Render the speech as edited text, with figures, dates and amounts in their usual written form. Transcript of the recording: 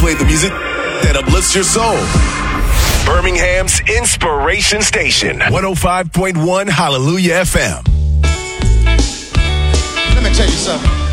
play the music that uplifts your soul. Birmingham's Inspiration Station, 105.1 Hallelujah FM. Let me tell you something.